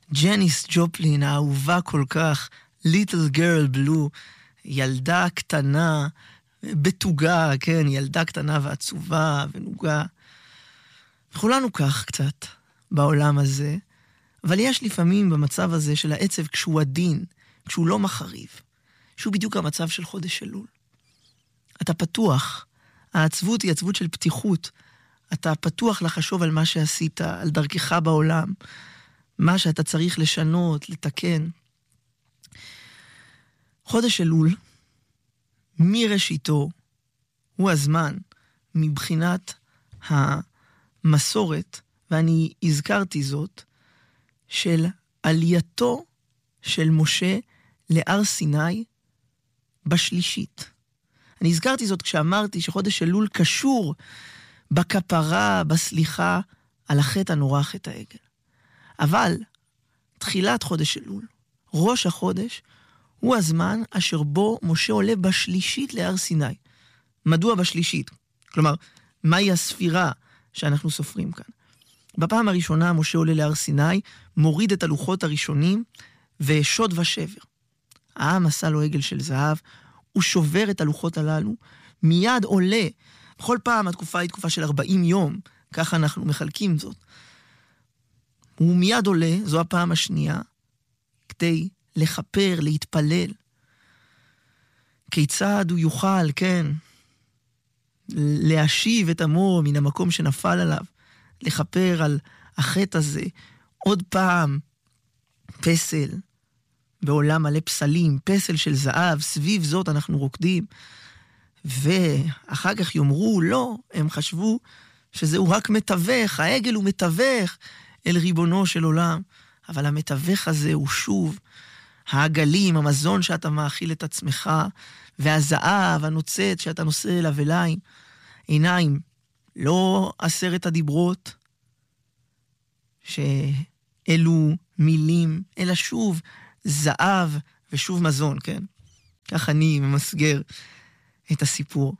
ג'ניס ג'ופלין, האהובה כל כך, Little Girl Blue, ילדה קטנה, בתוגה, כן, ילדה קטנה ועצובה ונוגה. וכולנו כך קצת בעולם הזה, אבל יש לפעמים במצב הזה של העצב, כשהוא עדין, כשהוא לא מחריב, שהוא בדיוק המצב של חודש אלול. אתה פתוח, העצבות היא עצבות של פתיחות, אתה פתוח לחשוב על מה שעשית, על דרכך בעולם, מה שאתה צריך לשנות, לתקן. חודש אלול, מראשיתו, הוא הזמן מבחינת המסורת, ואני הזכרתי זאת, של עלייתו של משה להר סיני בשלישית. אני הזכרתי זאת כשאמרתי שחודש אלול קשור בכפרה, בסליחה, על החטא הנורא, חטא העגל. אבל תחילת חודש אלול, ראש החודש, הוא הזמן אשר בו משה עולה בשלישית להר סיני. מדוע בשלישית? כלומר, מהי הספירה שאנחנו סופרים כאן? בפעם הראשונה משה עולה להר סיני, מוריד את הלוחות הראשונים, ושוד ושבר. העם עשה לו עגל של זהב, הוא שובר את הלוחות הללו, מיד עולה. בכל פעם התקופה היא תקופה של 40 יום, ככה אנחנו מחלקים זאת. הוא מיד עולה, זו הפעם השנייה, כדי לחפר, להתפלל. כיצד הוא יוכל, כן, להשיב את עמו מן המקום שנפל עליו, לחפר על החטא הזה, עוד פעם, פסל, בעולם מלא פסלים, פסל של זהב, סביב זאת אנחנו רוקדים, ואחר כך יאמרו, לא, הם חשבו שזהו רק מתווך, העגל הוא מתווך אל ריבונו של עולם, אבל המתווך הזה הוא שוב, העגלים, המזון שאתה מאכיל את עצמך, והזהב, הנוצץ שאתה נושא אליו עיניים, לא 10 הדיברות, שאלו מילים, אלא שוב זהב ושוב מזון, כן? כך אני ממסגר את הסיפור.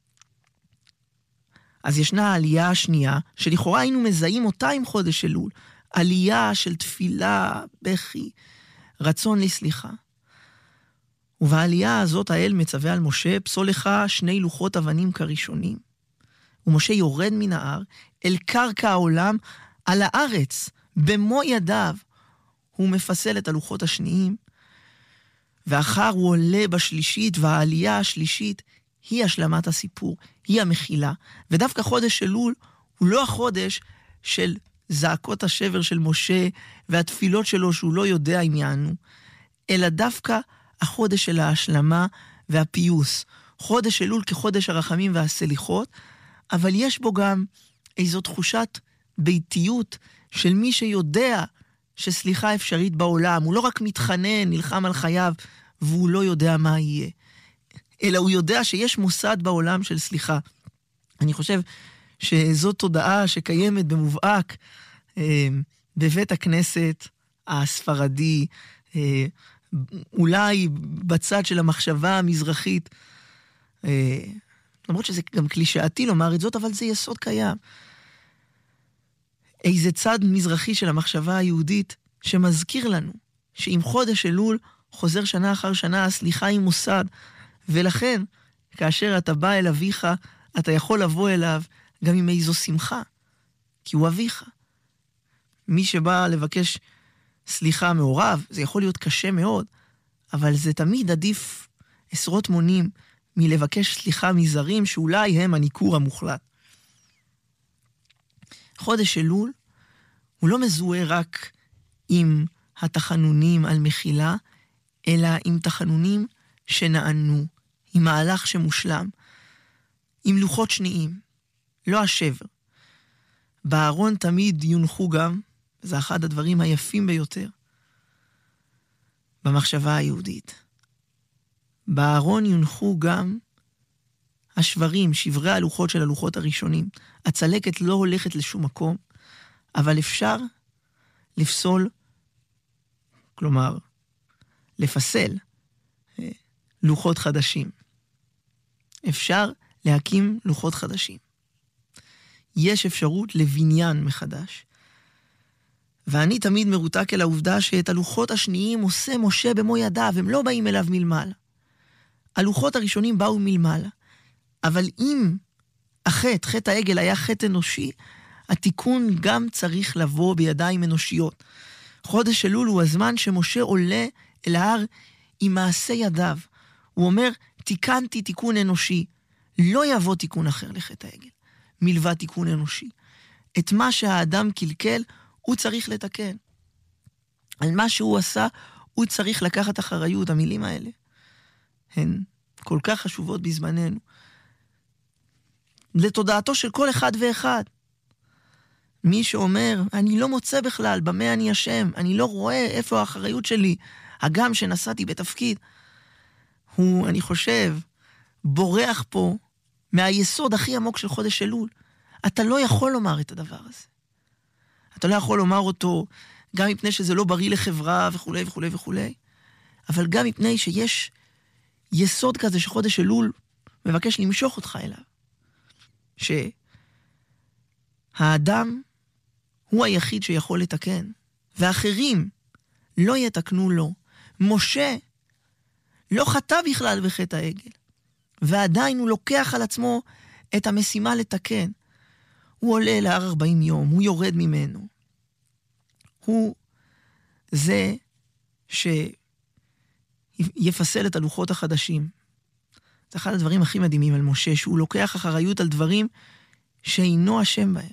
אז ישנה העלייה השנייה, שלכאורה היינו מזהים אותה עם חודש אלול, עלייה של תפילה, בכי, רצון לסליחה. ובעלייה הזאת האל מצווה על משה, פסול לך 2 לוחות אבנים כראשונים. ומשה יורד מן ההר אל קרקע העולם, על הארץ, במו ידיו, הוא מפסל את הלוחות השניים, ואחר הוא עולה בשלישית, והעלייה השלישית היא השלמת הסיפור, היא המחילה. ודווקא חודש אלול הוא לא החודש של זעקות השבר של משה, והתפילות שלו שהוא לא יודע אם יענו, אלא דווקא החודש של ההשלמה והפיוס. חודש אלול כחודש הרחמים והסליחות, אבל יש בו גם איזו תחושת ביתיות של מי שיודע שסליחה אפשרית בעולם. הוא לא רק מתחנן, נלחם על חייו, והוא לא יודע מה יהיה. אלא הוא יודע שיש מוסד בעולם של סליחה. אני חושב שזו תודעה שקיימת במובהק בבית הכנסת הספרדי, אולי בצד של המחשבה המזרחית, למרות שזה גם קלישאתי לומר את זאת, אבל זה יסוד קיים. איזה צד מזרחי של המחשבה היהודית שמזכיר לנו שעם חודש אלול חוזר שנה אחר שנה, הסליחה היא מוסד, ולכן כאשר אתה בא אל אביך, אתה יכול לבוא אליו גם עם איזו שמחה, כי הוא אביך. מי שבא לבקש סליחה מעורב, זה יכול להיות קשה מאוד, אבל זה תמיד עדיף 10 מונים מלבקש סליחה מזרים שאולי הם הניכור המוחלט. חודש אלול הוא לא מזוהה רק עם התחנונים על מחילה, אלא עם תחנונים שנענו, עם מהלך שמושלם, עם לוחות שניים, לא השבר. בארון תמיד יונחו גם, זה אחד הדברים היפים ביותר, במחשבה היהודית. בארון יונחו גם השברים, שברי הלוחות של הלוחות הראשונים. הצלקת לא הולכת לשום מקום, אבל אפשר לפסול, כלומר, לפסל לוחות חדשים. אפשר להקים לוחות חדשים. יש אפשרות לבניין מחדש. ואני תמיד מרותק אל העובדה שאת הלוחות השניים עושה משה במו ידיו, הם לא באים אליו מלמעלה. הלוחות הראשונים באו מלמעלה. אבל אם חטא העגל היה חטא אנושי, התיקון גם צריך לבוא בידיים אנושיות. חודש אלול הוא הזמן שמשה עולה אל ההר עם מעשה ידיו. הוא אומר, תיקנתי תיקון אנושי. לא יבוא תיקון אחר לחטא העגל, מלבד תיקון אנושי. את מה שהאדם קלקל, הוא צריך לתקן. על מה שהוא עשה, הוא צריך לקחת אחריות. המילים האלה הן כל כך חשובות בזמננו. לתודעתו של כל אחד ואחד. מי שאומר, אני לא מוצא בכלל, במה אני אשם, אני לא רואה איפה האחריות שלי, הגם שנשאתי בתפקיד, הוא, אני חושב, בורח פה מהיסוד הכי עמוק של חודש אלול. אתה לא יכול לומר את הדבר הזה. אתה לא יכול לומר אותו גם מפני שזה לא בריא לחברה וכו' וכו' וכו', אבל גם מפני שיש יסוד כזה שחודש אלול מבקש למשוך אותך אליו. שהאדם הוא היחיד שיכול לתקן, ואחרים לא יתקנו לו. משה לא חטא בכלל בחטא העגל, ועדיין הוא לוקח על עצמו את המשימה לתקן. הוא עולה להר 40 יום, הוא יורד ממנו. הוא זה שיפסל את הלוחות החדשים. זה אחד הדברים הכי מדהימים על משה, שהוא לוקח אחריות על דברים שאינו אשם בהם.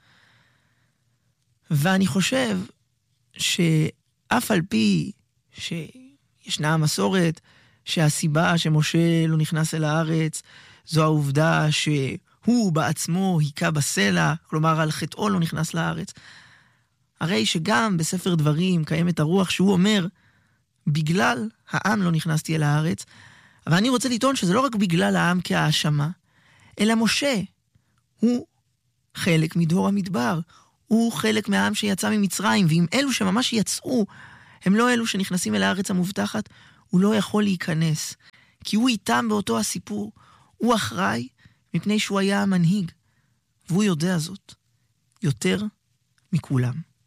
ואני חושב שאף על פי שישנה המסורת שהסיבה שמשה לא נכנס אל הארץ זו העובדה שהוא בעצמו היכה בסלע, כלומר על חטאו לא נכנס לארץ. הרי שגם בספר דברים קיימת הרוח שהוא אומר, בגלל העם לא נכנסתי אל הארץ, אבל אני רוצה לטעון שזה לא רק בגלל העם כהאשמה, אלא משה הוא חלק מדור המדבר, הוא חלק מהעם שיצא ממצרים, ואם אלו שממש יצאו, הם לא אלו שנכנסים אל הארץ המובטחת, הוא לא יכול להיכנס, כי הוא איתם באותו הסיפור, הוא אחראי מפני שהוא היה המנהיג, והוא יודע זאת יותר מכולם.